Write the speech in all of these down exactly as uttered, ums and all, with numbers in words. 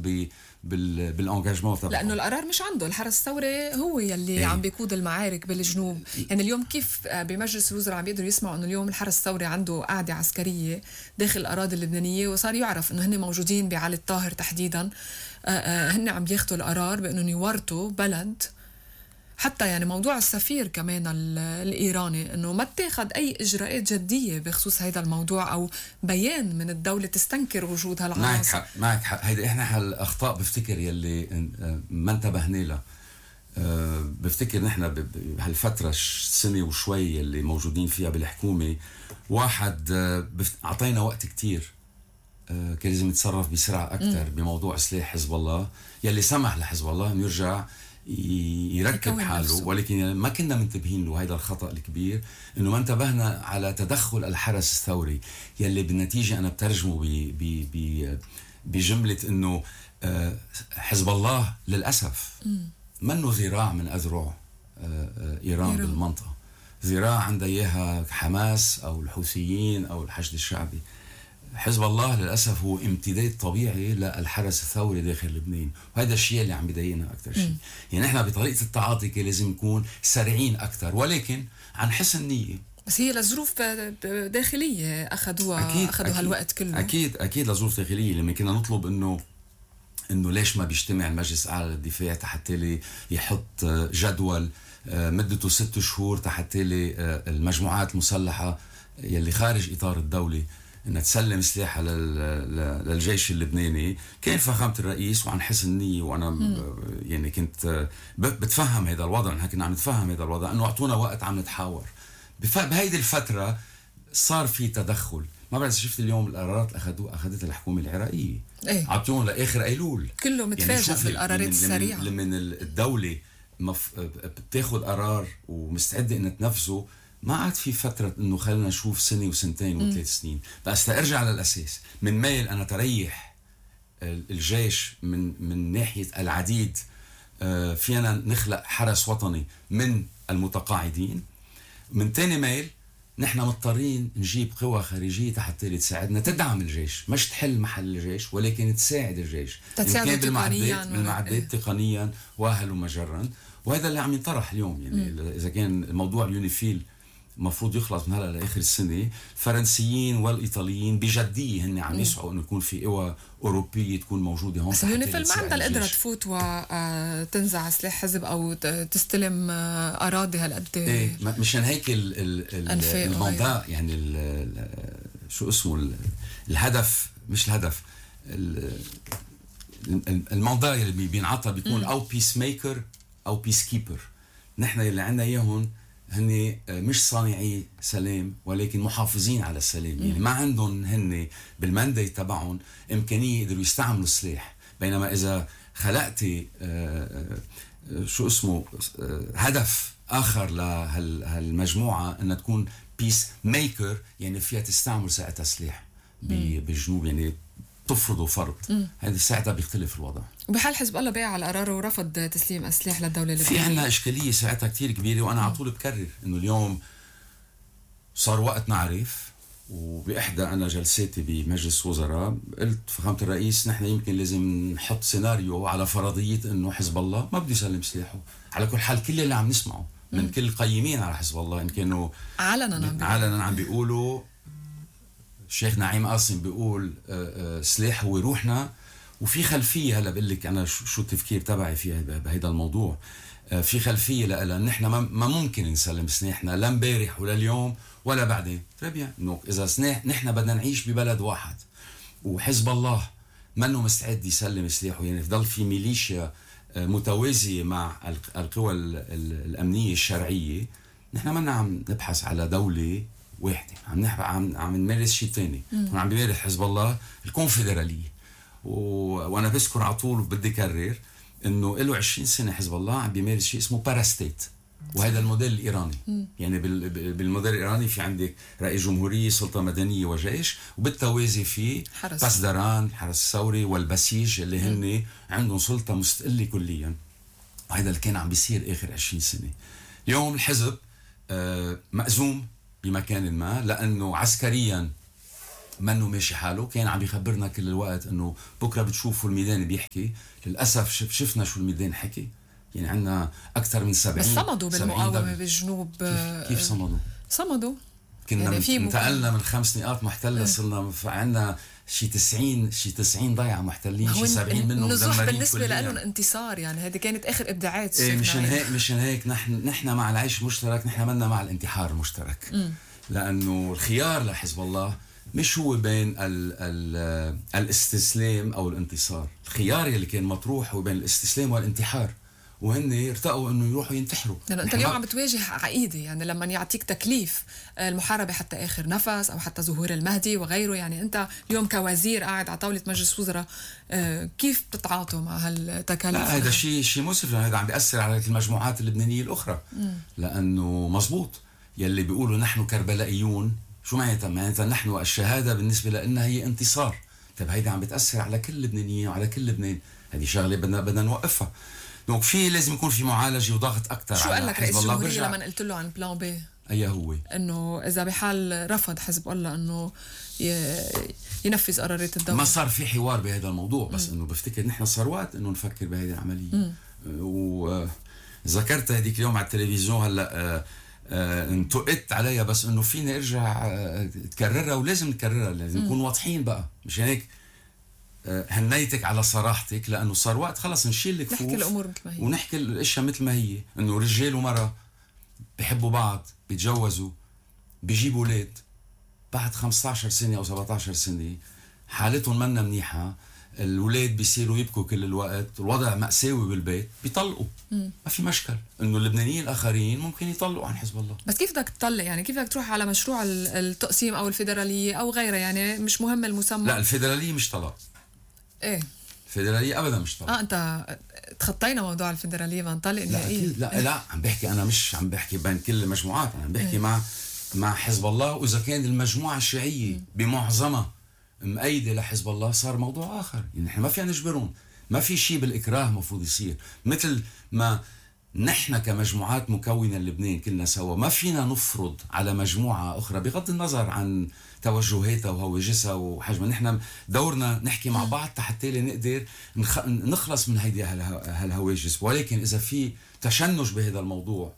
ب بال بالانجاجمون تبعه، لانه القرار مش عنده. الحرس الثوري هو يلي ايه. عم بيقود المعارك بالجنوب. يعني اليوم كيف بمجلس الوزراء عم بيقدروا يسمعوا انه اليوم الحرس الثوري عنده قاعده عسكريه داخل الاراضي اللبنانيه، وصار يعرف انه هن موجودين بعلي الطاهر تحديدا، هن عم بياخذوا القرار بانه يورطوا بلد. حتى يعني موضوع السفير كمان الإيراني إنه ما اتخذ أي إجراءات جدية بخصوص هذا الموضوع أو بيان من الدولة تستنكر وجود هالعناصر. معك حق معك حق. هيدا إحنا هالأخطاء بفتكر يلي ما انتبهنا لها. أه بفتكر نحن بهالفترة سنة وشوي يلي موجودين فيها بالحكومة، واحد أعطينا وقت كتير. أه كان لازم يتصرف بسرعة أكتر بموضوع سلاح حزب الله يلي سمح لحزب الله إنه يرجع يركب حاله نفسه. ولكن ما كنا منتبهين له. هيدا الخطأ الكبير انه ما انتبهنا على تدخل الحرس الثوري يلي بالنتيجة انا بترجمه بجملة انه حزب الله للأسف منه ذراع من أذرع إيران بالمنطقة. ذراع عندها إياها حماس أو الحوثيين أو الحشد الشعبي. حزب الله للأسف هو امتداد طبيعي للحرس الثوري داخل لبنان، وهذا الشيء اللي عم بيضايقنا أكثر شيء. يعني نحن بطريقة التعاطي لازم نكون سريعين أكثر، ولكن عن حسن نية. بس هي لظروف داخلية أخذوها أكيد أخذوا أكيد هالوقت كله. أكيد أكيد لظروف داخلية. لما كنا نطلب إنه إنه ليش ما بيجتمع المجلس الأعلى للدفاع حتى يحط جدول مدته ست شهور حتى المجموعات المسلحة يلي خارج إطار الدولة انها تسلم سلاحها للجيش اللبناني. كان فخامة الرئيس وعن حسن نية، وانا م. يعني كنت بتفهم هذا الوضع، نحن كنا عم نتفهم هذا الوضع انه اعطونا وقت عم نتحاور. بهيدي الفترة صار في تدخل. ما بعرف شفت اليوم القرارات اللي اخذوها اخذتها الحكومة العراقية، ايه عطوهم لاخر ايلول. كله متفاجئ يعني بالقرارات السريعة. لما الدولة مف... بتاخذ قرار ومستعدة انها تنفذه، ما عاد في فترة انه خلينا نشوف سنة وسنتين وثلاث سنين. بس ارجع للاساس، من ميل انا تريح الجيش من من ناحية العديد، فينا نخلق حرس وطني من المتقاعدين. من تاني ميل نحن مضطرين نجيب قوى خارجية حتى تساعدنا تدعم الجيش، مش تحل محل الجيش ولكن تساعد الجيش، تساعده بالمعدات بالمعدات تقنيا واهل ومجرا. وهذا اللي عم ينطرح اليوم. يعني م. اذا كان الموضوع اليونيفيل مفروض يخلص من هلا لاخر السنه، الفرنسيين والايطاليين بجديه هن عم يسعوا انه يكون في قوى اوروبيه تكون موجوده هون. بس اليونيفيل ما عندها القدره تفوت وتنزع سلاح حزب او تستلم اراضي هالقد. ايه مشان هيك الموضوع يعني ال ال شو اسمه ال الهدف مش الهدف الموضوع اللي بينعطى بيكون م. او بيس ميكر او بيس كيبر. نحن اللي عندنا اياهم هن مش صانعي سلام ولكن محافظين على السلام. يعني ما عندهم هن بالمانديت تبعهم امكانيه يقدروا يستعملوا السلاح. بينما اذا خلقتي شو اسمه هدف اخر لهالمجموعه انها تكون بيس ميكر، يعني فيها تستعمل ساعتها سلاح بالجنوب، يعني تفرضوا فرض، هذه ساعتها بيختلف الوضع. وبحال حزب الله بايع على قراره ورفض تسليم اسلحه للدوله اللبنانيه، في عندنا اشكاليه ساعتها كتير كبيره. وانا على طول بكرر انه اليوم صار وقت نعرف. وباحدى انا جلساتي بمجلس وزراء قلت فخامه الرئيس نحن يمكن لازم نحط سيناريو على فرضيه انه حزب الله ما بده يسلم سلاحه. على كل حال كل اللي عم نسمعه من م. كل القيمين على حزب الله ان كانوا علنا علنا عم بيقولوا، الشيخ نعيم قاسم بيقول سلاح هو روحنا. وفي خلفيه هلا بقول لك انا شو التفكير تبعي في بهذا الموضوع. في خلفيه لأن نحن ما ممكن نسلم سلاحنا لا امبارح ولا اليوم ولا بعدين. تربيا انه اذا سلاح نحن بدنا نعيش ببلد واحد وحزب الله منه مستعد يسلم سلاحه، يعني يضل في ميليشيا متوازيه مع القوى الامنيه الشرعيه. نحن ما عم نبحث على دوله واحده، عم نحب عم عم نمارس شيء ثاني. عم بيمارس حزب الله الكونفدراليه. و... وانا بذكر على طول وبدي كرر انه له عشرين سنه حزب الله عم بيمارس شيء اسمه باراستيت، وهذا الموديل الايراني. م. يعني بال... بالموديل الايراني في عندك رئيس جمهوريه، سلطه مدنيه وجيش، وبالتوازي في باسدران الحرس الثوري والبسيج اللي هن عندهم سلطه مستقله كليا. وهذا اللي كان عم بيصير اخر عشرين سنه. اليوم الحزب آه مأزوم بمكان ما لانه عسكريا منه ماشي حاله. كان عم يخبرنا كل الوقت انه بكره بتشوفوا الميدان بيحكي. للاسف شفنا شو الميدان حكي. يعني عندنا اكثر من سبعين بس صمدوا بالمقاومه بالجنوب. كيف, كيف صمدوا؟ صمدوا كنا يعني في انتقلنا من خمس نقاط محتله صرنا عندنا شي تسعين شي تسعين ضيعه محتلين، شي سبعين منهم نزوح بالنسبه لهم انتصار. يعني هذه كانت اخر ابداعات. إيه مشان هيك مشان هيك نحن نحن مع العيش المشترك، نحن منا مع الانتحار المشترك. م. لانه الخيار لحزب الله مش هو بين ال ال الاستسلام او الانتصار. الخيار اللي كان مطروح هو بين الاستسلام والانتحار، وهن ارتقوا انه يروحوا ينتحروا. لانه انت اليوم عم بتواجه عقيده، يعني لما يعطيك تكليف المحاربه حتى اخر نفس او حتى ظهور المهدي وغيره، يعني انت اليوم كوزير قاعد على طاوله مجلس وزراء، كيف بتتعاطوا مع هالتكاليف؟ لا هذا شيء شيء مؤسف، لانه هذا عم بياثر على المجموعات اللبنانيه الاخرى. م. لانه مزبوط يلي بيقولوا نحن كربلائيون، شو معناتها؟ معناتها نحن الشهاده بالنسبه لنا هي انتصار. طيب هيدا عم بتاثر على كل اللبنانيين وعلى كل لبنان. هذه شغله بدنا بدنا نوقفها. دونك في لازم يكون في معالجه وضغط اكثر. شو قال لك رئيس الجمهوريه لما قلت له عن بلان بي؟ اي هو انه اذا بحال رفض حزب الله انه ينفذ قرارات الدوله؟ ما صار في حوار بهذا الموضوع، بس م. انه بفتكر نحن صار وقت انه نفكر بهذه العمليه. وذكرت هذيك اليوم على التلفزيون، هلا انتقدت عليها، بس انه فينا ارجع تكررها ولازم نكررها، لازم نكون واضحين بقى. مشان هيك هنيتك على صراحتك، لانه صار وقت خلص نشيل الكفوف، نحكي الامور مثل ما هي، ونحكي الاشياء مثل ما هي. انه رجال ومراه بيحبوا بعض، بيتجوزوا، بيجيبوا اولاد، بعد خمسة عشر سنه او سبعة عشر سنه حالتهم منا منيحه، الاولاد بيصيروا يبكوا كل الوقت، الوضع مأساوي بالبيت، بيطلقوا. مم. ما في مشكل انه اللبنانيين الاخرين ممكن يطلقوا عن حزب الله. بس كيف بدك تطلق؟ يعني كيف بدك تروح على مشروع التقسيم او الفيدراليه او غيرها؟ يعني مش مهم المسمى. لا الفيدراليه مش طلاق. ايه الفيدراليه ابدا مش طلاق. اه انت تخطينا موضوع الفيدراليه بنطلق نهائيا. لا لا, لا عم بحكي انا، مش عم بحكي بين كل المجموعات، انا عم بحكي إيه؟ مع مع حزب الله. واذا كان المجموعه الشيعيه م. بمعظمها مؤيده لحزب الله صار موضوع اخر. يعني نحن ما فينا نجبرهم، ما في شيء بالاكراه مفروض يصير. مثل ما نحن كمجموعات مكونه لبنان كلنا سوا ما فينا نفرض على مجموعه اخرى بغض النظر عن توجهاتها وهواجسها وحجمها. نحن دورنا نحكي مع بعض حتى نقدر نخ... نخلص من هيدي هالهواجس. ولكن اذا في تشنج بهذا الموضوع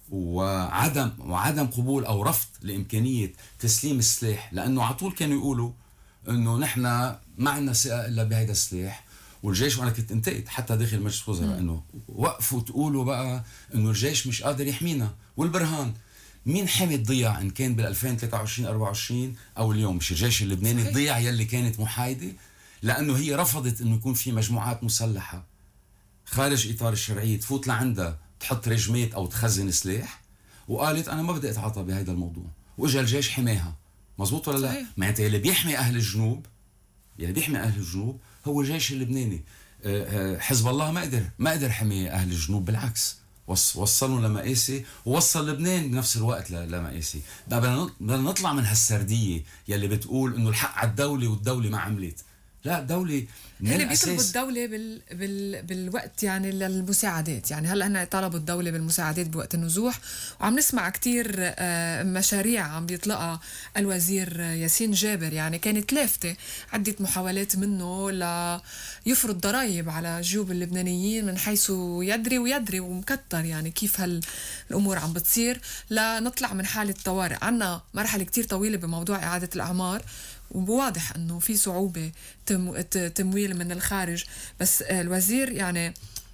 وعدم وعدم قبول او رفض لامكانيه تسليم السلاح، لانه على طول كانوا يقولوا انه نحن ما عندنا ثقه الا بهذا السلاح والجيش. وانا كنت انتقد حتى داخل مجلس الوزراء انه وقفوا تقولوا بقى انه الجيش مش قادر يحمينا، والبرهان مين حمي الضياع ان كان بال ألفين وثلاثة وعشرين أربعة وعشرين او اليوم؟ مش الجيش اللبناني الضياع يلي كانت محايده، لانه هي رفضت انه يكون في مجموعات مسلحه خارج اطار الشرعيه تفوت لعندها تحط رجمات او تخزن سلاح، وقالت انا ما بدي اتعاطى بهذا الموضوع، واجا الجيش حماها. مزبوط ولا لا؟ معناتها اللي بيحمي اهل الجنوب، اللي بيحمي اهل الجنوب هو الجيش اللبناني. حزب الله ما قدر ما قدر حمي اهل الجنوب، بالعكس وصلوا لمقاسي ووصل لبنان بنفس الوقت لمقاسي. بدنا نطلع من هالسرديه يلي بتقول انه الحق على الدوله والدوله ما عملت. لا الدوله هن بيطلبوا الدولة بال... بال... بالوقت يعني للمساعدات. يعني هلا هن طلبوا الدولة بالمساعدات بوقت النزوح، وعم نسمع كتير مشاريع عم بيطلقها الوزير ياسين جابر. يعني كانت لافتة عدة محاولات منه ليفرض ضرائب على جيوب اللبنانيين من حيث يدري ويدري ومكتر يعني كيف هالأمور عم بتصير لنطلع من حالة طوارئ. عنا مرحلة كتير طويلة بموضوع إعادة الأعمار، وواضح انه في صعوبه تم... تمويل من الخارج. بس الوزير يعني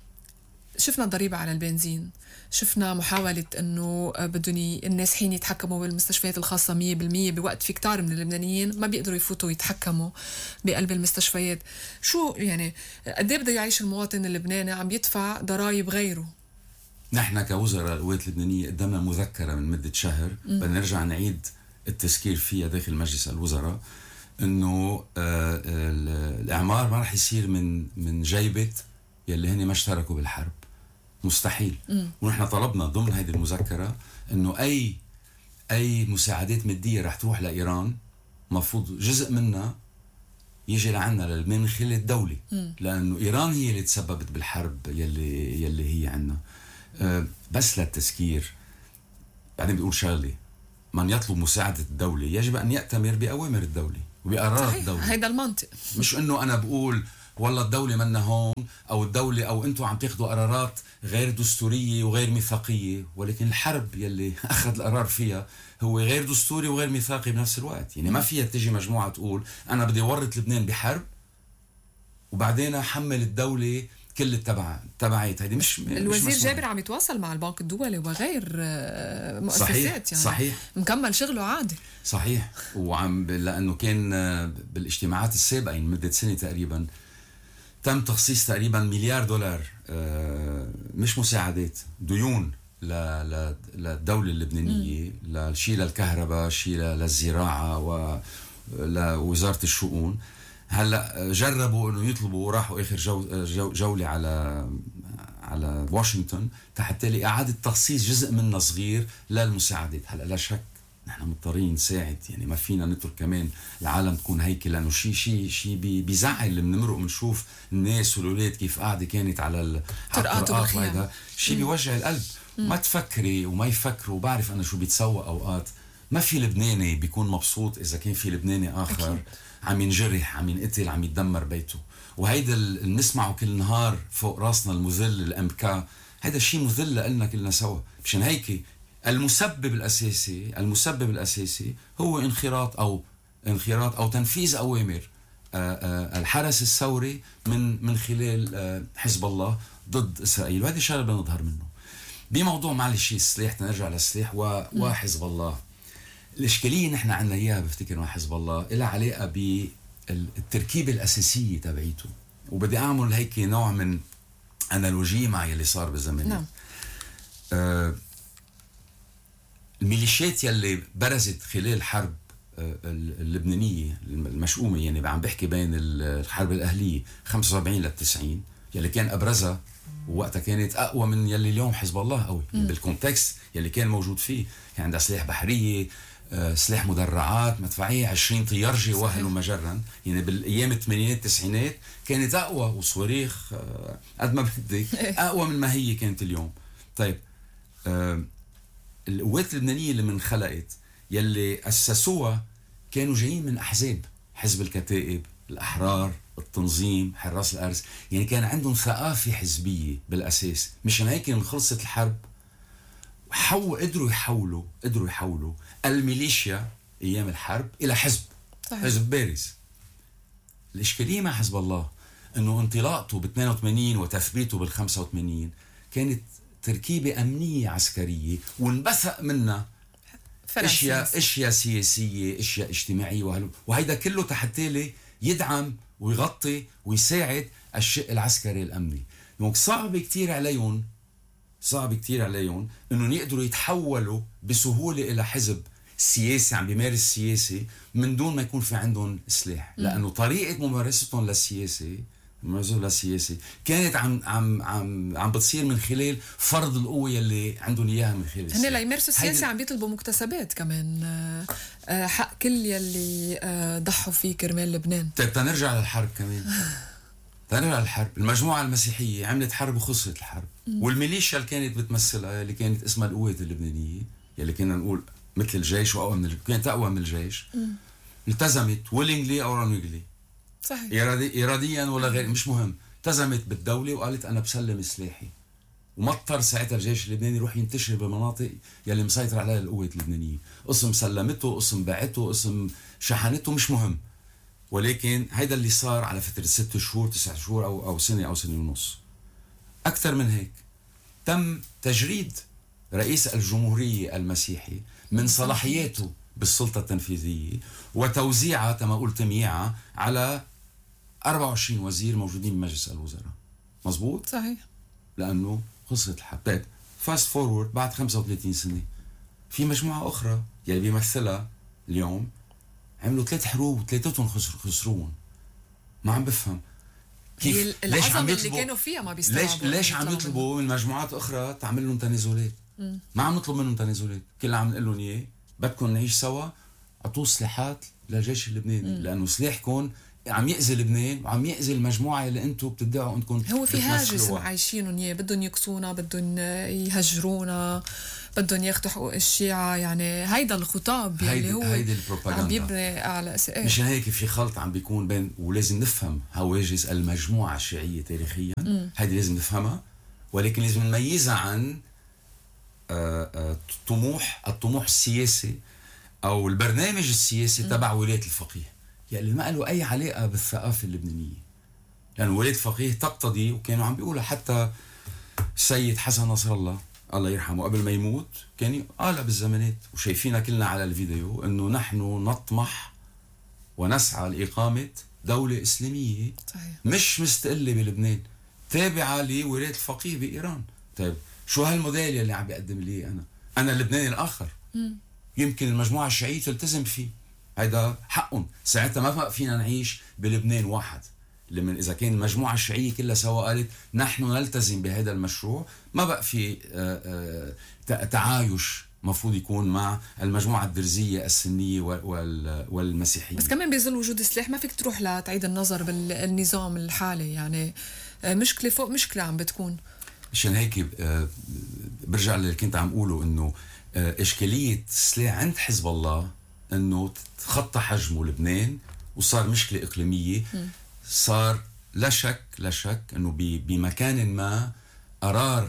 شفنا ضريبه على البنزين، شفنا محاوله انه بدهم الناس حين يتحكموا بالمستشفيات الخاصه مية بالمية بوقت في كتار من اللبنانيين ما بيقدروا يفوتوا يتحكموا بقلب المستشفيات. شو يعني قد ايه بده يعيش المواطن اللبناني عم يدفع ضرائب غيره؟ نحن كوزراء القوات اللبنانيه قدمنا مذكره من مده شهر، بدنا نرجع نعيد التذكير فيها داخل مجلس الوزراء، انه آه الاعمار ما راح يصير من من جيبه يلي هن ما اشتركوا بالحرب، مستحيل. م. ونحن طلبنا ضمن هذه المذكره انه اي اي مساعدات ماديه راح تروح لايران مفروض جزء منها يجي لعنا من خلال الدوله، م. لانه ايران هي اللي تسببت بالحرب يلي يلي هي عنا. آه بس للتذكير بعدين بيقول شغله: من يطلب مساعدة الدولة يجب أن يأتمر بأوامر الدولة، وبقرارات الدولة. هيدا المنطق، مش انه انا بقول والله الدولة منا هون او الدولة او انتم عم تاخذوا قرارات غير دستورية وغير ميثاقية، ولكن الحرب يلي اخذ القرار فيها هو غير دستوري وغير ميثاقي بنفس الوقت. يعني ما فيها تجي مجموعة تقول انا بدي ورط لبنان بحرب وبعدين حمل الدولة كل التبع تبعيت. هيدي مش الوزير مش جابر عم يتواصل مع البنك الدولي وغير مؤسسات. صحيح يعني صحيح مكمل شغله عادي. صحيح. وعم لانه كان بالاجتماعات السابقة يعني مدة سنة تقريبا تم تخصيص تقريبا مليار دولار مش مساعدات، ديون للدولة اللبنانية، لشيء للكهرباء، شيء للزراعة ولوزارة الشؤون. هلا جربوا انه يطلبوا، راحوا اخر جو جو جولة على على واشنطن حتى لإعادة تخصيص جزء منها صغير للمساعدات. هلا لا شك نحن مضطرين نساعد، يعني ما فينا نترك كمان العالم تكون هيك، لانه شيء شيء شيء بيزعل اللي بنمرق بنشوف الناس والاولاد كيف قاعده كانت على الطرقات، وهذا شيء بيوجع القلب. مم. ما تفكري وما يفكروا. بعرف انا شو بيتسوى اوقات. ما في لبناني بيكون مبسوط اذا كان في لبناني اخر أكيد. عم ينجرح، عم ينقتل، عم يتدمر بيته. وهيدا اللي نسمعه كل نهار فوق راسنا المذل الامكا، هيدا شيء مذل لنا كلنا سوا. مشان هيك المسبب الاساسي المسبب الاساسي هو انخراط او انخراط او تنفيذ اوامر الحرس الثوري من من خلال حزب الله ضد اسرائيل. وهذه شغله بدنا نظهر منه بموضوع معلش السلاح. تنرجع للسلاح وحزب الله. الاشكاليه نحن عندنا اياها بفتكر مع حزب الله لها علاقه بالتركيبه الاساسيه تبعيته. وبدي اعمل هيك نوع من انالوجيه مع يلي صار بالزمن. نعم. آه الميليشيات يلي برزت خلال الحرب اللبنانية المشؤومة، يعني عم بحكي بين الحرب الأهلية خمسة وسبعين للتسعين، يلي كان أبرزها ووقتها كانت أقوى من يلي اليوم حزب الله قوي. يعني بالكونتكست يلي كان موجود فيه كان عندها سلاح بحرية، سلاح مدرعات مدفعية، عشرين طيارجي وهلوا مجرا. يعني بالأيام الثمانينات التسعينات كانت أقوى، وصواريخ قد ما بدك أقوى من ما هي كانت اليوم. طيب القوات اللبنانية اللي من خلقت يلي أسسوها كانوا جايين من أحزاب، حزب الكتائب، الأحرار، التنظيم، حراس الأرز. يعني كان عندهم ثقافة حزبية بالأساس. مشان هيك من خلصت الحرب حو قدروا يحولوا قدروا يحولوا الميليشيا أيام الحرب إلى حزب صحيح. حزب بارز. الإشكالية مع حزب الله أنه انطلاقته ب اثنين وثمانين وتثبيته بال خمسة وثمانين كانت تركيبة أمنية عسكرية، وانبثق منها اشياء اشياء سياسيه، اشياء اجتماعيه، وهيدا كله تحتالي يدعم ويغطي ويساعد الشق العسكري الامني. دونك صعب كتير عليهم صعب كتير عليهم انهم يقدروا يتحولوا بسهوله الى حزب سياسي عم بيمارس سياسه من دون ما يكون في عندهم سلاح، لانه طريقه ممارستهم للسياسه ممارسة للسياسة كانت عم عم عم عم بتصير من خلال فرض القوة اللي عندهم اياها من خلال السياسة. هن ليمارسوا السياسة عم بيطلبوا مكتسبات كمان، حق كل يلي ضحوا فيه كرمال لبنان. طيب تنرجع للحرب كمان. تنرجع للحرب. المجموعة المسيحية عملت حرب وخسرت الحرب. م. والميليشيا اللي كانت بتمثلها اللي كانت اسمها القوات اللبنانية يلي كنا نقول مثل الجيش واقوى من كانت اقوى من الجيش، م. التزمت ويلينجلي او رانويجلي صحيح. إرادي إراديا ولا غير مش مهم، التزمت بالدولة وقالت أنا بسلم سلاحي. وما اضطر ساعتها الجيش اللبناني يروح ينتشر بالمناطق يلي مسيطر عليها القوات اللبنانية. قسم سلمته، قسم باعته، قسم شحنته، مش مهم. ولكن هيدا اللي صار على فترة ست شهور تسع شهور أو أو سنة أو سنة ونص. أكثر من هيك تم تجريد رئيس الجمهورية المسيحي من صلاحياته بالسلطة التنفيذية وتوزيعها كما قلت تمييعها على أربعة وعشرين وزير موجودين بمجلس الوزراء. مزبوط؟ صحيح. لأنه خلصت الحرب. طيب فاست فورورد بعد خمسة وثلاثين سنة في مجموعة أخرى يلي بيمثلها اليوم عملوا ثلاث حروب وثلاثتهم خسروهم. ما عم بفهم كيف ليش عم يطلبوا اللي كانوا فيها ما بيستوعبوا ليش ليش عم يطلبوا من مجموعات أخرى تعمل لهم تنازلات. ما عم نطلب منهم تنازلات، كل عم نقول لهم إياه بدكم نعيش سوا، اعطوه سلاحات للجيش اللبناني. م. لانه سلاحكم عم يأذي لبنان وعم يأذي المجموعة اللي انتم بتدعوا انكم هو في هاجس معايشينهم اياه، بدهم يكسونا، بدهم يهجرونا، بدهم ياخذوا حقوق الشيعة. يعني هيدا الخطاب اللي هو هيدي البروباغندا عم بيبني على اساس. مشان هيك في خلط عم بيكون بين، ولازم نفهم هواجس المجموعة الشيعية تاريخيا، هيدي لازم نفهمها، ولكن لازم نميزها عن طموح الطموح السياسي او البرنامج السياسي تبع ولاية الفقيه، يعني ما له اي علاقة بالثقافة اللبنانية. لأن يعني ولاية الفقيه تقتضي، وكانوا عم بيقولها حتى السيد حسن نصر الله الله يرحمه قبل ما يموت، كان قال بالزمانات وشايفينها كلنا على الفيديو انه نحن نطمح ونسعى لإقامة دولة إسلامية صحيح. مش مستقلة بلبنان، تابعة لولاية الفقيه بإيران. طيب شو هالموديل اللي عم بيقدم لي أنا؟ أنا اللبناني الآخر م. يمكن المجموعة الشيعية تلتزم فيه، هيدا حقهم، ساعتها ما بقى فينا نعيش بلبنان واحد. لمن إذا كان المجموعة الشيعية كلها سوا قالت نحن نلتزم بهذا المشروع، ما بقى في تعايش مفروض يكون مع المجموعة الدرزية السنية والمسيحية. بس كمان بيظل وجود سلاح، ما فيك تروح لتعيد النظر بالنظام الحالي، يعني مشكلة فوق مشكلة عم بتكون. عشان هيك برجع اللي كنت عم قوله، انه اشكالية السلاح عند حزب الله انه تخطى حجمه لبنان وصار مشكلة اقليمية. م. صار لا شك لا شك انه بمكان ما قرار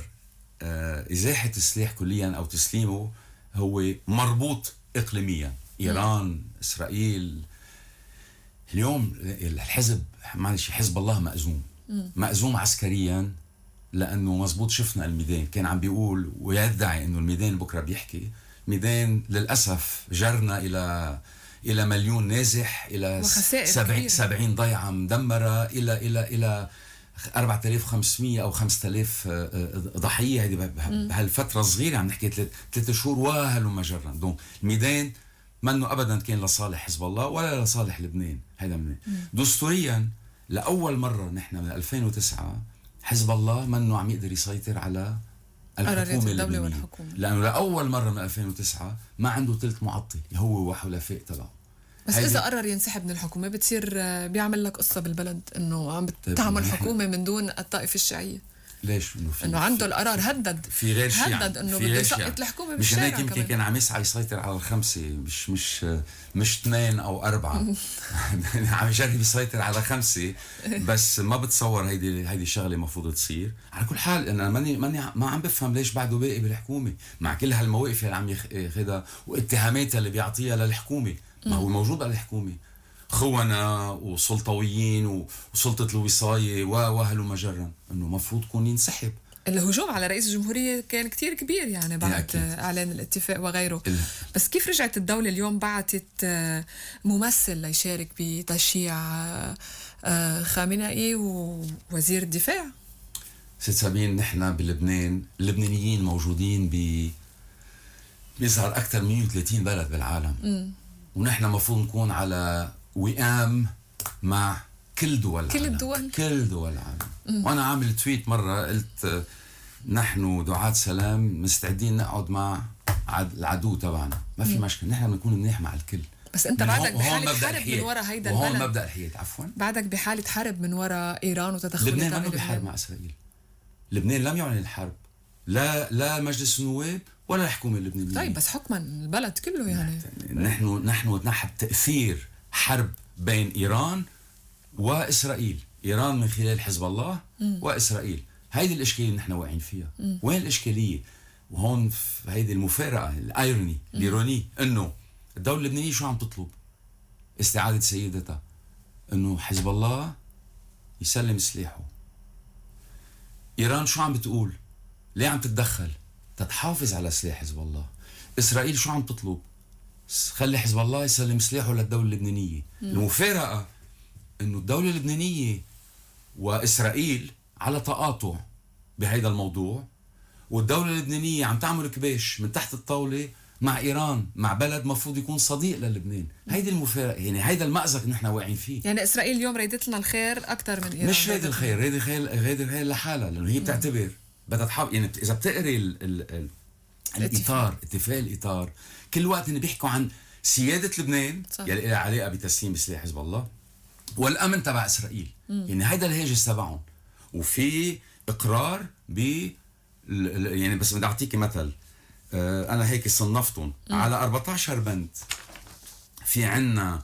ازاحة السلاح كليا او تسليمه هو مربوط اقليميا. ايران، اسرائيل. اليوم الحزب معلش حزب الله مأزوم مأزوم عسكريا، لانه مزبوط شفنا الميدان كان عم بيقول ويدعي انه الميدان بكره بيحكي. ميدان للاسف جرنا الى الى مليون نازح، الى سبعين سبعين ضيعه مدمره، الى الى الى أربعة آلاف وخمسمية او خمسة آلاف ضحيه. هذه بهالفتره الصغيره عم نحكي ثلاث شهور وهلم جرا. دونك الميدان منه ابدا كان لصالح حزب الله ولا لصالح لبنان. هذا من دستوريا لاول مره نحن من ألفين وتسعة حزب الله منه عم يقدر يسيطر على الحكومة اللبنانية، لأنه لأول مرة من ألفين وتسعة ما عنده ثلث معطي هو وحلفاء تبعه. بس إذا قرر ينسحب من الحكومة بتصير بيعمل لك قصة بالبلد إنه عم بتعمل حكومة من دون الطائفة الشيعية. ليش؟ إنه إنه عنده القرار هدد في غير شيء، هدد إنه بده يسقط الحكومة بالشارع. مش هيك يمكن كان عم يسعى يسيطر على الخمسة، مش مش مش اثنين أو أربعة عم يجرب يسيطر على خمسة، بس ما بتصور هيدي هيدي الشغلة المفروض تصير. على كل حال أنا ماني ماني ما عم بفهم ليش بعده باقي بالحكومة مع كل هالمواقف اللي عم ياخذها واتهاماتها اللي بيعطيها للحكومة. ما هو موجود على الحكومة خونة وسلطويين وسلطة الوصاية وهلو مجرا، انه مفروض يكون ينسحب. الهجوم على رئيس الجمهورية كان كتير كبير يعني بعد أكيد. اعلان الاتفاق وغيره. ال... بس كيف رجعت الدولة اليوم بعتت ممثل ليشارك بتشييع خامنئي ووزير الدفاع؟ ست سابين نحن بلبنان اللبنانيين موجودين ب بيظهر اكثر من مية وثلاثين بلد بالعالم. م. ونحن مفروض نكون على وئام مع كل دول العالم. كل الدول كل دول العالم. وانا عامل تويت مره قلت نحن دعاة سلام مستعدين نقعد مع العدو تبعنا، ما في مشكله، نحن بنكون منيح مع الكل. بس انت بعدك بحاله حرب من وراء هيدا البلد، وهون مبدا الحياد. عفوا بعدك بحاله حرب من وراء ايران وتدخل لبنان. ما بحارب مع اسرائيل. لبنان لم يعلن الحرب، لا لا مجلس النواب ولا الحكومة اللبنانية. طيب بس حكما البلد كله يعني نحن نحن نحب تأثير حرب بين إيران وإسرائيل، إيران من خلال حزب الله م. وإسرائيل. هيدي الإشكالية اللي نحن واقعين فيها. م. وين الإشكالية؟ وهون هيدي المفارقة، الأيروني الإيروني، إنه الدولة اللبنانية شو عم تطلب؟ استعادة سيادتها، إنه حزب الله يسلم سلاحه. إيران شو عم بتقول؟ ليه عم تتدخل؟ تتحافظ على سلاح حزب الله. إسرائيل شو عم تطلب؟ خلي حزب الله يسلم سلاحه للدولة اللبنانية. م. المفارقة إنه الدولة اللبنانية وإسرائيل على تقاطع بهذا الموضوع، والدولة اللبنانية عم تعمل كباش من تحت الطاولة مع إيران، مع بلد مفروض يكون صديق للبنان. هيدي المفارقة، يعني هيدا المأزق نحن واقعين فيه. يعني إسرائيل اليوم ريدت لنا الخير أكثر من إيران. مش ريد الخير، ريد الخير ريد الخير لحالها، لأنه هي بتعتبر بدها تحافظ. يعني إذا بتقري ال ال ال الإطار، اتفاق الإطار، كل وقت إن بيحكوا عن سيادة لبنان يلي لها علاقة بتسليم سلاح حزب الله، والامن تبع اسرائيل. مم. يعني هيدا الهاجس تبعهم، وفي اقرار ب يعني بس بدي اعطيكي مثل. آه انا هيك صنفتهم على أربعة عشر بند. في عنا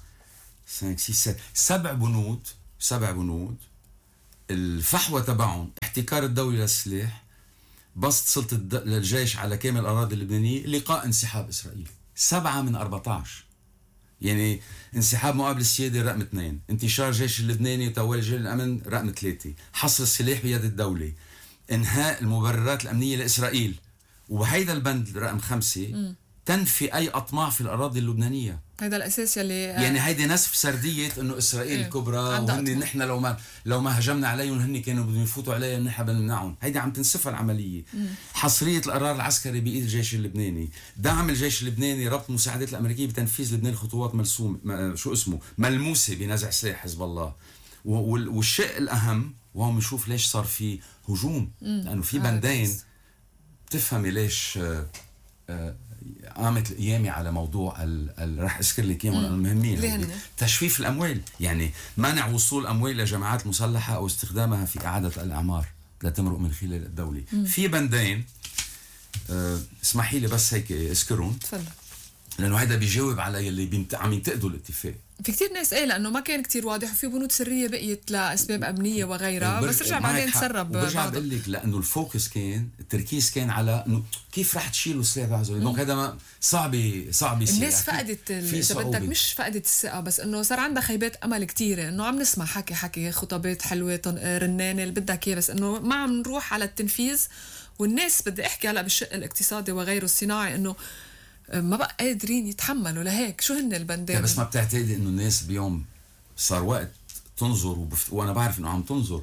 سبع بنود سبع بنود الفحوى تبعهم احتكار الدولي للسلاح، بسط سلطة الجيش على كامل الأراضي اللبنانية، لقاء انسحاب إسرائيل. سبعة من أربعة عشر. يعني انسحاب مقابل السيادة رقم اثنين، انتشار جيش اللبناني وتولي جيش الأمن رقم ثلاثة، حصر السلاح بيد الدولة، انهاء المبررات الأمنية لإسرائيل، وبهيدا البند رقم خمسة م. تنفي أي أطماع في الأراضي اللبنانية. هذا الأساس يلي يعني هيدي نسف سردية إنه إسرائيل إيه؟ الكبرى، وهن نحن لو ما لو ما هجمنا عليهم هن كانوا بدهم يفوتوا علينا نحن بنمنعهم. هيدي عم تنسفها العملية. مم. حصرية القرار العسكري بإيد الجيش اللبناني، دعم الجيش اللبناني، ربط المساعدات الأمريكية بتنفيذ لبنان خطوات ملسوم شو اسمه ملموسة بنزع سلاح حزب الله. والشيء الأهم وهو بنشوف ليش صار في هجوم، لأنه في بندين بتفهمي ليش آه آه قامت ايامي على موضوع ال رح اذكر لك اياهم المهمين. تجفيف الاموال، يعني منع وصول اموال لجماعات مسلحه او استخدامها في اعاده الاعمار لا تمرق من خلال الدوله. مم. في بندين أه اسمحي لي بس هيك اذكرهم، تفضل، لانه هذا بيجاوب على اللي بينت... عم ينتقدوا الاتفاق. في كتير ناس ايه لانه ما كان كتير واضح، وفي بنود سريه بقيت لاسباب امنيه وغيرها، بس رجع بعدين تسرب. برجع بقول لك لانه الفوكس كان التركيز كان على انه كيف رح تشيلوا السلاح تبعهم. دونك هذا صعب صعب يصير. الناس فقدت اذا بدك مش فقدت الثقه، بس انه صار عندها خيبات امل كتيره. انه عم نسمع حكي حكي خطابات حلوه رنانه اللي بدك اياه، بس انه ما عم نروح على التنفيذ. والناس بدي احكي هلا بالشق الاقتصادي وغيره الصناعي انه ما بقى قادرين يتحملوا لهيك. شو هن البندين؟ بس ما بتعتقدي انه الناس بيوم صار وقت تنظر وبفت... وانا بعرف انه عم تنظر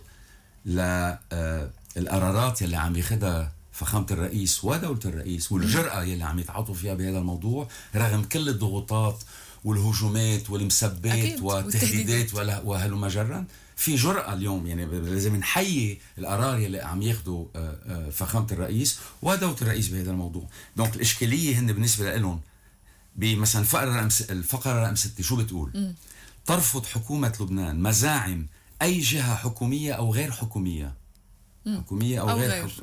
للقرارات يلي عم ياخدها فخامة الرئيس ودولة الرئيس والجرأة يلي عم يتعاطوا فيها بهذا الموضوع رغم كل الضغوطات والهجومات والمسبات والتهديدات وهلم جرا. في جرأة اليوم، يعني لازم نحيي القرار يلي عم ياخدوا فخامة الرئيس ودولة الرئيس بهذا الموضوع. دونك الإشكالية هن بالنسبة لهم بمثلا الفقرة الفقرة رقم ستة شو بتقول؟ م. ترفض حكومة لبنان مزاعم أي جهة حكومية أو غير حكومية. م. حكومية أو, أو غير, غير.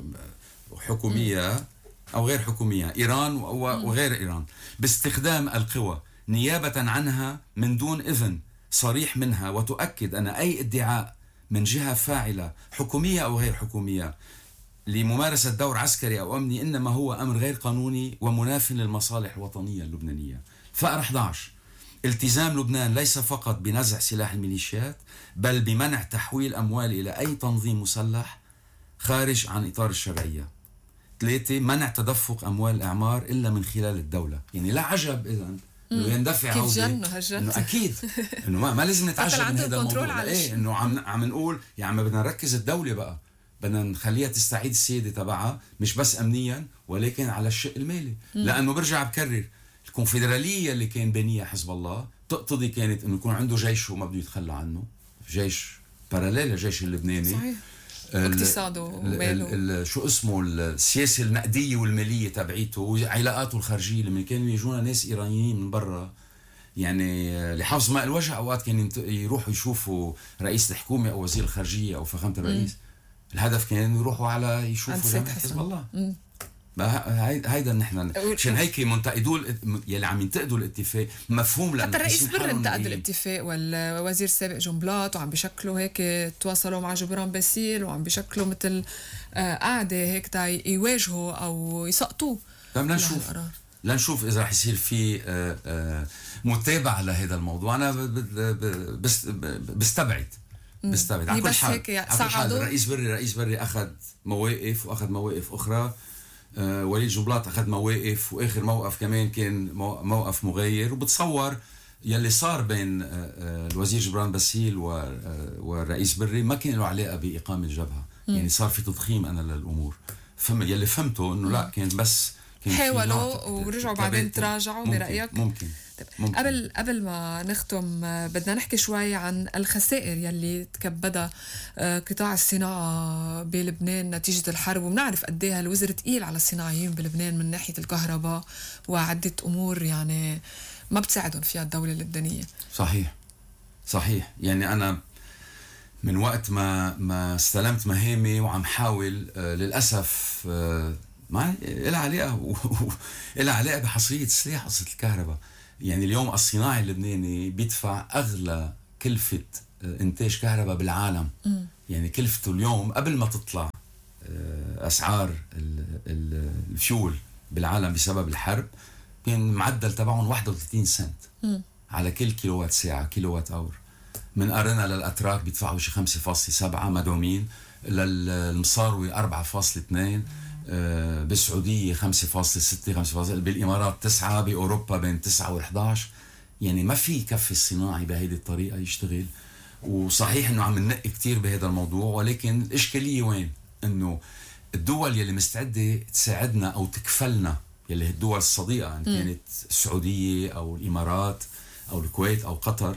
حكومية م. أو غير حكومية، إيران وغير إيران، باستخدام القوى نيابة عنها من دون إذن صريح منها، وتؤكد أن أي ادعاء من جهة فاعلة حكومية أو غير حكومية لممارسة دور عسكري أو أمني إنما هو أمر غير قانوني ومناف للمصالح الوطنية اللبنانية. فقرة إحدى عشر التزام لبنان ليس فقط بنزع سلاح الميليشيات بل بمنع تحويل أموال إلى أي تنظيم مسلح خارج عن إطار الشرعية. ثلاثة منع تدفق أموال الإعمار إلا من خلال الدولة. يعني لا عجب إذن انه يندفع عودة، انه اكيد انه ما, ما لازم نتعجب من هذا الموضوع. ايه انه عم عم نقول يا عم بدنا نركز الدولة بقى، بدنا نخليها تستعيد السيادة تبعها مش بس امنيا ولكن على الشق المالي. مم. لانه برجع بكرر الكونفدرالية اللي كان بنيها حزب الله تقتضي كانت انه يكون عنده جيش وما بده يتخلى عنه، جيش باراليل للجيش اللبناني. صحيح. اقتصاده وماله شو اسمه السياسه النقديه والماليه تبعيته وعلاقاته الخارجيه. لما كانوا يجونا ناس ايرانيين من برا يعني لحفظ ماء الوجه، اوقات كانوا يروحوا يشوفوا رئيس الحكومه او وزير الخارجيه او فخامه الرئيس. مم. الهدف كان يروحوا على يشوفوا جامعه حزب الله. مم. هيدا نحن عشان هيك منتقدوا يلي عم ينتقدوا الاتفاق مفهوم، لانه حتى الرئيس بر انتقد الاتفاق والوزير السابق جنبلاط، وعم بيشكلوا هيك تواصلوا مع جبران باسيل وعم بيشكلوا مثل قاعده هيك تا يواجهوا او يسقطوه. بدنا نشوف لنشوف اذا رح يصير في متابعه لهذا الموضوع. انا بستبعد بستبعد على كل حال. الرئيس بري رئيس بري اخذ مواقف واخذ مواقف اخرى. آه وليد جنبلاط أخذ مواقف، وآخر موقف كمان كان موقف مغاير. وبتصور يلي صار بين آه آه الوزير جبران باسيل والرئيس بري ما كان له علاقة بإقامة الجبهة. م. يعني صار في تضخيم أنا للأمور. فهم يلي فهمته إنه لا كان بس حاولوا ورجعوا بعدين تراجعوا. برأيك ممكن, ممكن. قبل قبل ما نختم بدنا نحكي شوي عن الخسائر يلي تكبدها قطاع الصناعة بلبنان نتيجة الحرب. وبنعرف قد ايه الوزر تقيل على الصناعيين بلبنان من ناحية الكهرباء وعدة أمور يعني ما بتساعدهم فيها الدولة اللبنانية. صحيح صحيح. يعني انا من وقت ما ما استلمت مهامي وعم حاول آه للاسف آه ما لها علاقه لها علاقه بحصريه السلاح قصه الكهرباء. يعني اليوم الصناعي اللبناني بيدفع اغلى كلفه آه انتاج كهرباء بالعالم. م. يعني كلفته اليوم قبل ما تطلع آه اسعار الفيول بالعالم بسبب الحرب كان معدل تبعهم واحد وثلاثين سنت م. على كل كيلووات ساعه، كيلووات اور. من أرنا للأتراك بيدفعوا شي خمسة فاصلة سبعة مدعومين، للمصاروي أربعة فاصلة اثنين، أه بالسعودية خمسة فاصلة ستة، خمسة فاصلة بالإمارات تسعة، بأوروبا بين تسعة وإحدى عشر. يعني ما في كفي الصناعي بهيدي الطريقة يشتغل. وصحيح إنه عم ننقي كتير بهذا الموضوع، ولكن الإشكالية وين؟ إنه الدول يلي مستعدة تساعدنا أو تكفلنا، يلي هي الدول الصديقة إن كانت السعودية أو الإمارات أو الكويت أو قطر،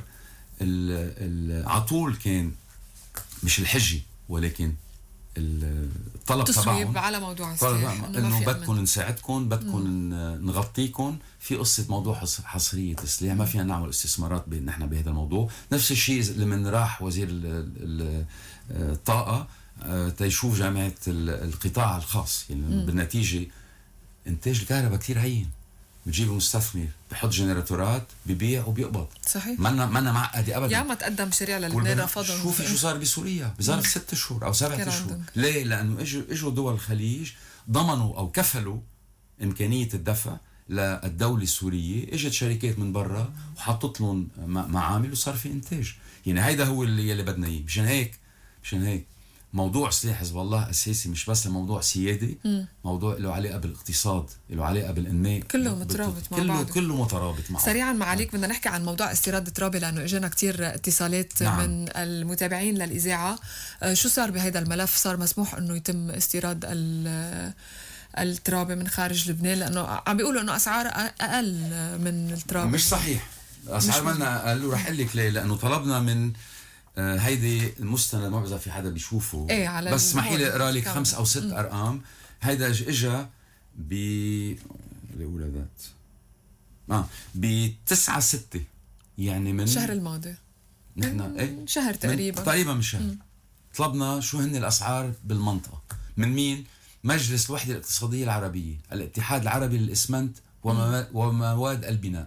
عطول كان مش الحجي ولكن الطلب تبعهم على موضوع السلاح انه بدكم نساعدكم، بدكم نغطيكم في قصه موضوع حصريه السلاح. ما فينا نعمل استثمارات نحن بهذا الموضوع. نفس الشيء لمن راح وزير الطاقه تيشوف جامعه القطاع الخاص. يعني م. بالنتيجه انتاج الكهرباء كثير هين. بتجيب المستثمر بحط جنراتورات ببيع وبيقبض. صحيح. ما ما معقده ابدا. يا ما تقدم مشاريع للبنان رفضهم. شوفي شو صار بسوريا بظرف ست اشهر او سبعة اشهر. ليه؟ لانه اجوا اجوا دول الخليج ضمنوا او كفلوا امكانيه الدفع للدوله السوريه. اجت شركات من برا وحطت لهم معامل وصار في انتاج. يعني هيدا هو اللي يلي بدنا اياه. مشان هيك مشان هيك موضوع سلاح حزب الله اساسي، مش بس موضوع سيادي، م. موضوع له علاقه بالاقتصاد، له علاقه بالانماء، كله مترابط مع كله بعض. كله مترابط مع سريعا معاليك بدنا نحكي عن موضوع استيراد الترابه، لانه اجانا كتير اتصالات نعم. من المتابعين للاذاعه. شو صار بهذا الملف؟ صار مسموح انه يتم استيراد الترابه من خارج لبنان؟ لانه عم بيقولوا انه اسعار اقل من الترابه. مش صحيح، اسعار مالنا اقل. ورح اقول لك ليه. لانه طلبنا من آه هيدي المستند، ما بعرف في حدا بيشوفه، ايه على بس اسمحي لي اقرا لك خمس او ست م. ارقام. هيدا اجى ب الاولى ذات اه ب تسعة ستة، يعني من الشهر الماضي. نحن ايه شهر تقريبا، تقريبا من شهر. م. طلبنا شو هن الاسعار بالمنطقه. من مين؟ مجلس الوحده الاقتصاديه العربيه، الاتحاد العربي للاسمنت ومواد البناء،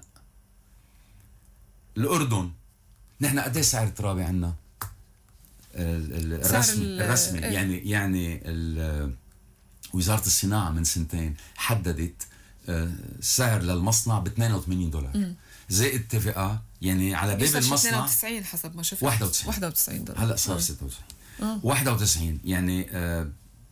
الاردن. نحن قد ايه سعر الترابه عندنا؟ الرسمي الرسمي ايه؟ يعني يعني وزاره الصناعه من سنتين حددت سعر للمصنع ب اثنين وثمانين دولار م. زائد تي في ا. يعني على باب المصنع اثنين وتسعين حسب ما شفت. واحد وتسعين واحد وتسعين دولار. هلا صار ستة وتسعين. اه واحد وتسعين. يعني آه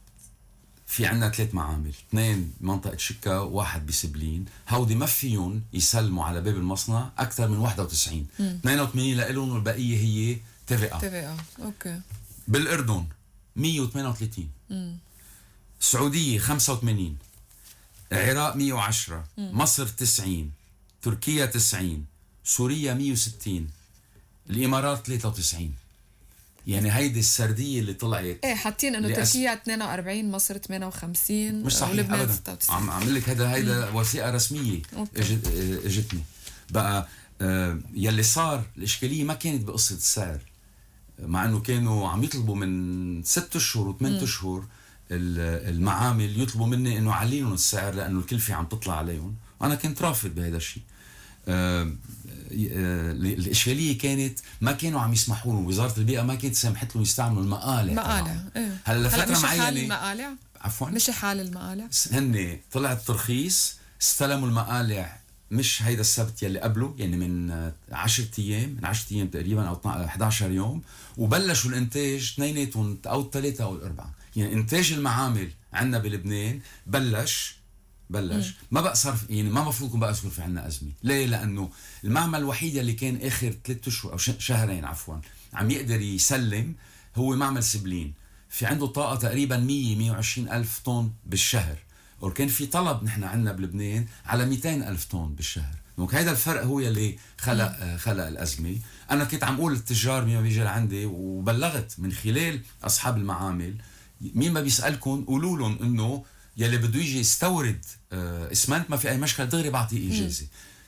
في عنا ثلاث معامل، اثنين منطقة شكا وواحد بسبلين. هودي ما فيهم يسلموا على باب المصنع أكثر من واحد وتسعين. اثنين وثمانين لإلهم والبقية هي تي في آ. تي في آ. أوكي. بالأردن مية وثمانية وثلاثين. مم. السعودية خمسة وثمانين. العراق مية وعشرة. مم. مصر تسعين. تركيا تسعين. سوريا مية وستين. الإمارات ثلاثة وتسعين. يعني هيدي السرديه اللي طلعت. ايه حاطين انه تركيا اثنين وأربعين، مصر ثمانية وخمسين، مش صحيح ابدا. عم اعمل لك هذا هيدا وثيقه رسميه اجت اجتني بقى. آه يلي صار الاشكاليه ما كانت بقصه السعر، مع انه كانوا عم يطلبوا من ست اشهر وثمان اشهر المعامل يطلبوا مني انه علي لهم السعر لانه الكلفه عم تطلع عليهم، وانا كنت رافض بهذا الشيء. آه الاشكاليه كانت ما كانوا عم يسمحوا لهم. وزاره البيئه ما كانت سمحت لهم يستعملوا المقالع. مقالع ايه. هلا لفتره معينه حال المقالع عفوا مش حال المقالع. هن طلع الترخيص، استلموا المقالع مش هيدا السبت يلي قبله، يعني من عشرة ايام، من عشرة ايام تقريبا او احد عشر يوم، وبلشوا الانتاج اثنيناتهم او الثلاثه او الاربعه. يعني انتاج المعامل عندنا بلبنان بلش بلش م. ما بقى صار يعني ما مفروض يكون بقى يصير في عنا أزمة. ليه؟ لأنه المعمل الوحيد اللي كان آخر ثلاثة أشهر أو شهرين عفوا عم يقدر يسلم هو معمل سبلين. في عنده طاقة تقريبا مية مية وعشرين ألف طن بالشهر، وكان في طلب نحن عنا بلبنان على مئتين ألف طن بالشهر. دونك هذا الفرق هو اللي خلق م. خلق الأزمة. أنا كنت عم أقول للتجار مين ما بيجي لعندي، وبلغت من خلال أصحاب المعامل مين ما بيسألكم قولوا لهم إنه يلي بده يجي يستورد اسمنت ما في اي مشكله، دغري بعطيه اجازه.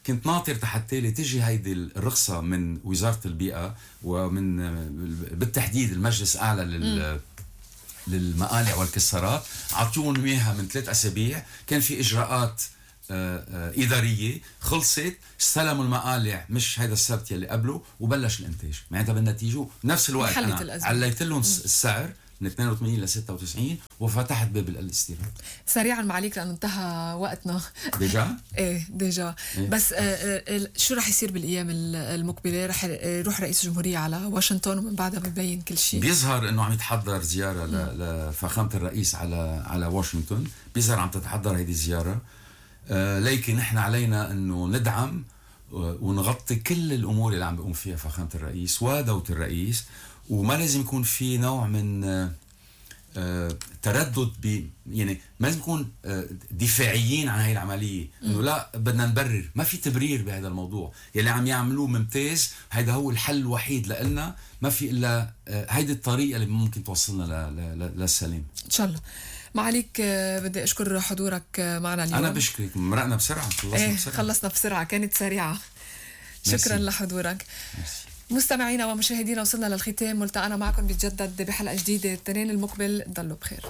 كنت ناطر حتى لي تجي هيدي الرخصة من وزارة البيئة ومن بالتحديد المجلس الأعلى لل للمقالع والكسارات، عطيون اياها من ثلاث اسابيع. كان في اجراءات آآ آآ اداريه، خلصت، استلموا المقالع مش هذا السبت يلي قبله وبلش الانتاج. معناتها بالنتيجه نفس الوقت انا عليت لهم السعر من اثنين وثمانين ل ستة وتسعين وفتحت باب الاستيراد. سريعا معليك لانه انتهى وقتنا ديجا. ايه ديجا إيه؟ بس آه شو رح يصير بالايام المقبله؟ رح يروح رئيس الجمهوريه على واشنطن ومن بعدها ببين كل شيء. بيظهر انه عم يتحضر زياره لفخامه الرئيس على على واشنطن، بيظهر عم تتحضر هذه الزياره. آه لكن احنا علينا انه ندعم ونغطي كل الامور اللي عم بيقوم فيها فخامه الرئيس ودوله الرئيس، وما لازم يكون في نوع من آه آه تردد ب يعني ما لازم نكون آه دفاعيين عن هاي العمليه، انه لا بدنا نبرر. ما في تبرير بهذا الموضوع، يلي عم يعملوه ممتاز، هذا هو الحل الوحيد لنا، ما في الا آه هيدي الطريقه اللي ممكن توصلنا للسلام ان شاء الله. معاليك بدي اشكر حضورك معنا اليوم. انا بشكرك، مرقنا بسرعه، خلصنا ايه بسرعه خلصنا بسرعه، كانت سريعه. شكرا ميسي. لحضورك. ميسي. مستمعينا ومشاهدينا، وصلنا للختام، ملتقانا معكم بتجدد بحلقه جديده الاثنين المقبل. ضلوا بخير.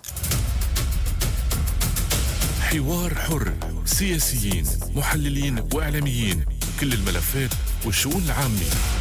حوار حر، سياسيين، محللين واعلاميين، كل الملفات والشؤون العامه.